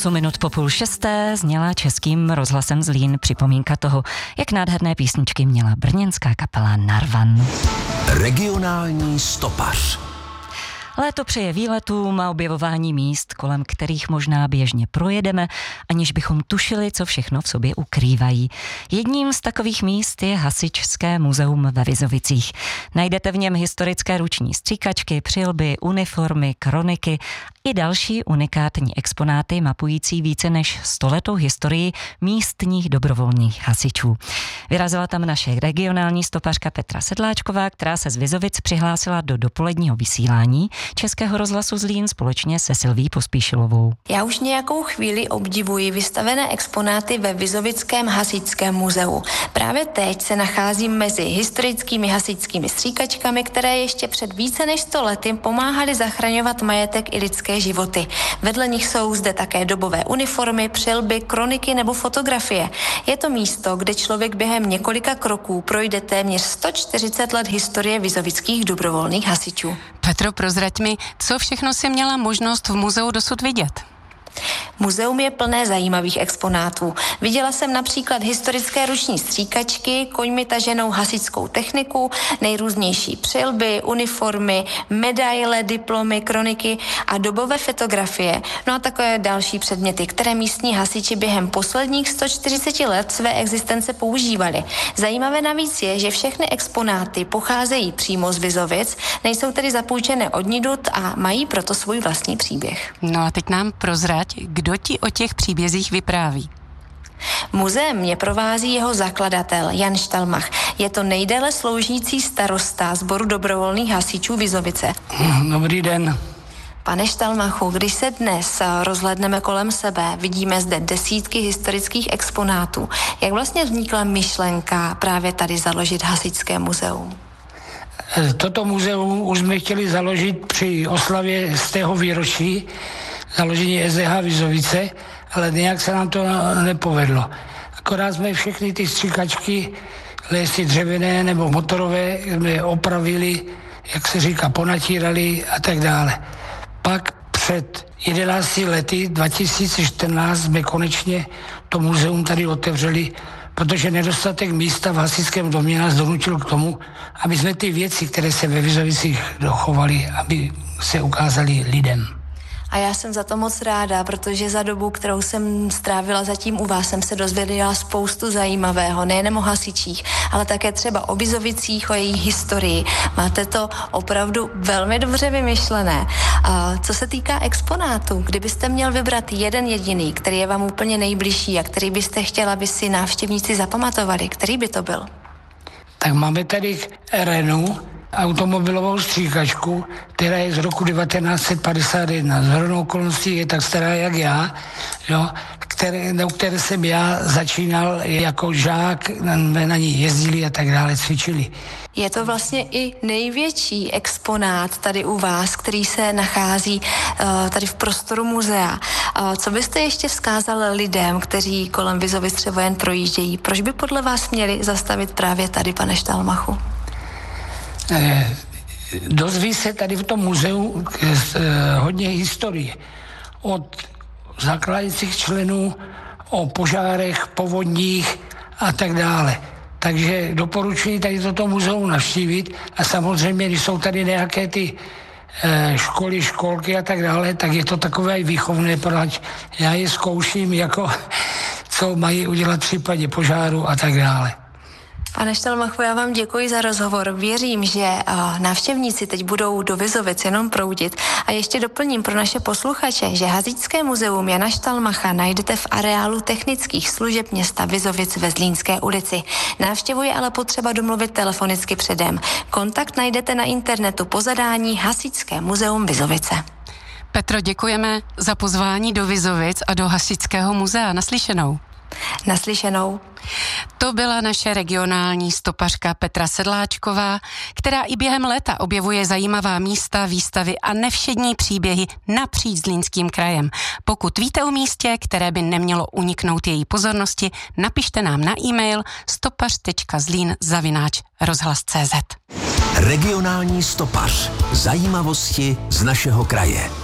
8 minut po 5:30 zněla Českým rozhlasem Zlín připomínka toho, jak nádherné písničky měla brněnská kapela Narvan. Regionální stopař. Léto přeje výletům a objevování míst, kolem kterých možná běžně projedeme, aniž bychom tušili, co všechno v sobě ukrývají. Jedním z takových míst je Hasičské muzeum ve Vizovicích. Najdete v něm historické ruční stříkačky, přilby, uniformy, kroniky i další unikátní exponáty mapující více než 100letou historii místních dobrovolných hasičů. Vyrazila tam naše regionální stopařka Petra Sedláčková, která se z Vizovic přihlásila do dopoledního vysílání Českého rozhlasu Zlín společně se Silví Pospíšilovou. Já už nějakou chvíli obdivuji vystavené exponáty ve Vizovickém hasičském muzeu. Právě teď se nacházím mezi historickými hasičskými stříkačkami, které ještě před více než 100 lety pomáhaly zachraňovat majetek i lidské životy. Vedle nich jsou zde také dobové uniformy, přilby, kroniky nebo fotografie. Je to místo, kde člověk během několika kroků projde téměř 140 let historie vizovických dobrovolných hasičů. Petro, prozrať mi, co všechno si měla možnost v muzeu dosud vidět? Muzeum je plné zajímavých exponátů. Viděla jsem například historické ruční stříkačky, koňmi taženou hasičskou techniku, nejrůznější přilby, uniformy, medaile, diplomy, kroniky a dobové fotografie. No a takové další předměty, které místní hasiči během posledních 140 let své existence používali. Zajímavé navíc je, že všechny exponáty pocházejí přímo z Vizovic, nejsou tedy zapůjčené odnitud a mají proto svůj vlastní příběh. No a teď nám prozrať, kdo ti o těch příbězích vypráví. Muzeem mě provází jeho zakladatel Jan Štalmach. Je to nejdéle sloužící starosta sboru dobrovolných hasičů Vizovice. Dobrý den. Pane Štalmachu, když se dnes rozhlédneme kolem sebe, vidíme zde desítky historických exponátů. Jak vlastně vznikla myšlenka právě tady založit hasičské muzeum? Toto muzeum už jsme chtěli založit při oslavě 100. výročí založení SDH Vizovice, ale nějak se nám to nepovedlo. Akorát jsme všechny ty stříkačky, jestli dřevěné nebo motorové, jsme opravili, jak se říká, ponatírali a tak dále. Pak před 11 lety, 2014, jsme konečně to muzeum tady otevřeli, protože nedostatek místa v hasičském domě nás donutil k tomu, aby jsme ty věci, které se ve Vizovicích dochovaly, aby se ukázaly lidem. A já jsem za to moc ráda, protože za dobu, kterou jsem strávila zatím u vás, jsem se dozvěděla spoustu zajímavého, nejen o hasičích, ale také třeba o Vizovicích, o jejich historii. Máte to opravdu velmi dobře vymyšlené. A co se týká exponátů, kdybyste měl vybrat jeden jediný, který je vám úplně nejbližší a který byste chtěla, aby si návštěvníci zapamatovali, který by to byl? Tak máme tady Renu, automobilovou stříkačku, která je z roku 1951. Z hodou okolností je tak stará jak já, jo, které jsem já začínal jako žák, na ní jezdili a tak dále, cvičili. Je to vlastně i největší exponát tady u vás, který se nachází tady v prostoru muzea. Co byste ještě vzkázal lidem, kteří kolem Vizovic třeba jen projíždějí? Proč by podle vás měli zastavit právě tady, pane Štalmachu? Dozví se tady v tom muzeu hodně historie. Od zakládajících členů, o požárech, povodních a tak dále. Takže doporučuji tady toto muzeum navštívit a samozřejmě, když jsou tady nějaké ty školy, školky a tak dále, tak je to takové výchovné, protože já je zkouším, jako co mají udělat v případě požáru a tak dále. Pane Štalmachu, já vám děkuji za rozhovor. Věřím, že návštěvníci teď budou do Vizovic jenom proudit. A ještě doplním pro naše posluchače, že Hasičské muzeum Jana Štalmacha najdete v areálu technických služeb města Vizovic ve Zlínské ulici. Návštěvu je ale potřeba domluvit telefonicky předem. Kontakt najdete na internetu po zadání Hasičské muzeum Vizovice. Petro, děkujeme za pozvání do Vizovic a do Hasičského muzea. Naslyšenou. Naslyšenou. To byla naše regionální stopařka Petra Sedláčková, která i během léta objevuje zajímavá místa, výstavy a nevšední příběhy napříč Zlínským krajem. Pokud víte o místě, které by nemělo uniknout její pozornosti, napište nám na e-mail stopař.zlín@rozhlas.cz. Regionální stopař. Zajímavosti z našeho kraje.